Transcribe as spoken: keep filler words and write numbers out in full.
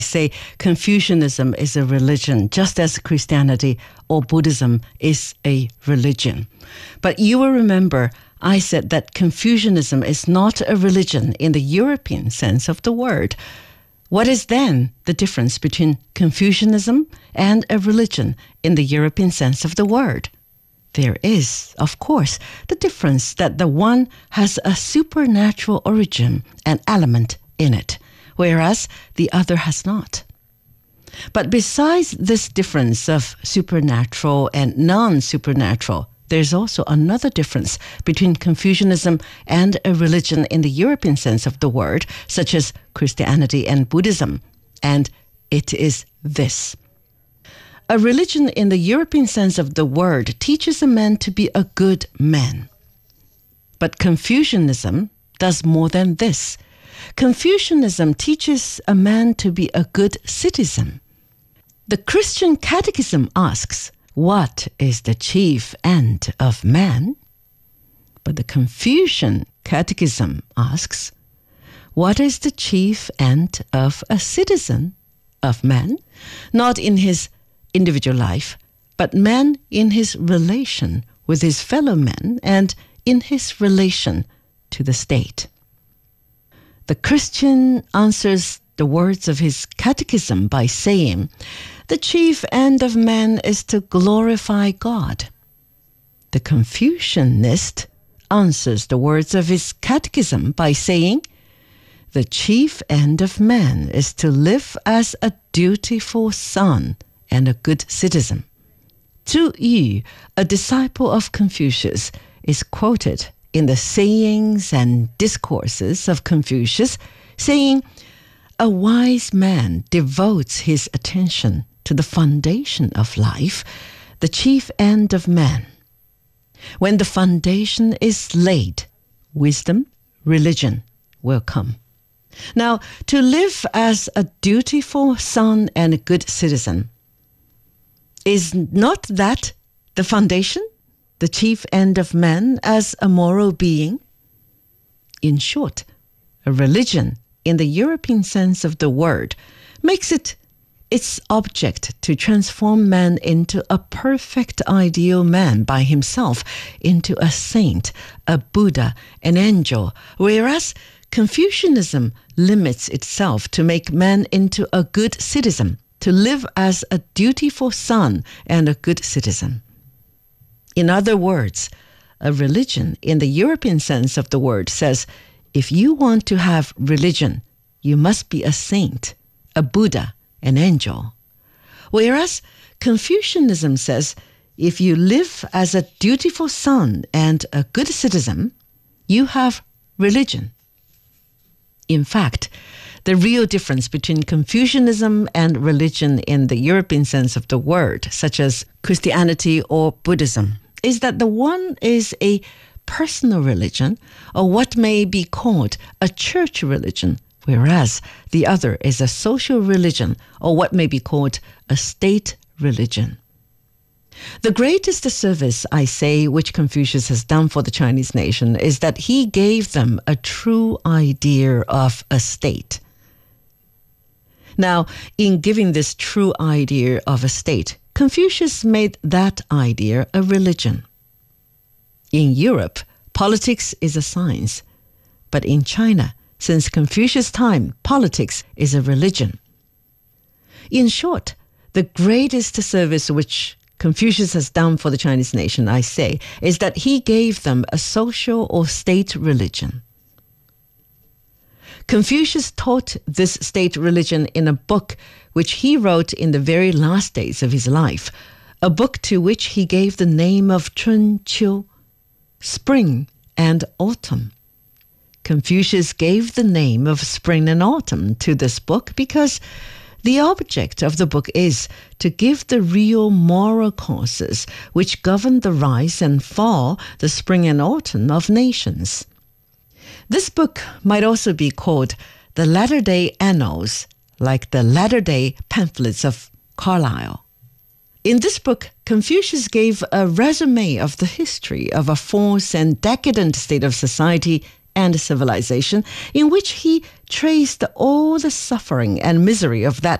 say Confucianism is a religion, just as Christianity or Buddhism is a religion. But you will remember I said that Confucianism is not a religion in the European sense of the word. What is then the difference between Confucianism and a religion in the European sense of the word? There is, of course, the difference that the one has a supernatural origin and element in it, whereas the other has not. But besides this difference of supernatural and non-supernatural, there's also another difference between Confucianism and a religion in the European sense of the word, such as Christianity and Buddhism, and it is this. A religion in the European sense of the word teaches a man to be a good man. But Confucianism does more than this. Confucianism teaches a man to be a good citizen. The Christian Catechism asks, what is the chief end of man? But the Confucian Catechism asks, what is the chief end of a citizen of man? Not in his individual life, but man in his relation with his fellow men and in his relation to the state. The Christian answers the words of his catechism by saying, the chief end of man is to glorify God. The Confucianist answers the words of his catechism by saying, the chief end of man is to live as a dutiful son and a good citizen. Zhu Yu, a disciple of Confucius, is quoted in the sayings and discourses of Confucius, saying, a wise man devotes his attention to the foundation of life, the chief end of man. When the foundation is laid, wisdom, religion will come. Now, to live as a dutiful son and a good citizen, is not that the foundation, the chief end of man as a moral being? In short, a religion in the European sense of the word makes it its object to transform man into a perfect ideal man by himself, into a saint, a Buddha, an angel, whereas Confucianism limits itself to make man into a good citizen, to live as a dutiful son and a good citizen. In other words, a religion in the European sense of the word says, if you want to have religion, you must be a saint, a Buddha, an angel. Whereas Confucianism says, if you live as a dutiful son and a good citizen, you have religion. In fact, the real difference between Confucianism and religion in the European sense of the word, such as Christianity or Buddhism, is that the one is a personal religion, or what may be called a church religion, whereas the other is a social religion, or what may be called a state religion. The greatest service, I say, which Confucius has done for the Chinese nation is that he gave them a true idea of a state. Now, in giving this true idea of a state, Confucius made that idea a religion. In Europe, politics is a science, but in China, since Confucius' time, politics is a religion. In short, the greatest service which Confucius has done for the Chinese nation, I say, is that he gave them a social or state religion. Confucius taught this state religion in a book which he wrote in the very last days of his life, a book to which he gave the name of Chun Qiu, spring and autumn. Confucius gave the name of spring and autumn to this book because the object of the book is to give the real moral causes which govern the rise and fall, the spring and autumn of nations. This book might also be called the Latter-day Annals, like the Latter-day Pamphlets of Carlyle. In this book, Confucius gave a resume of the history of a false and decadent state of society and Civilization, in which he traced all the suffering and misery of that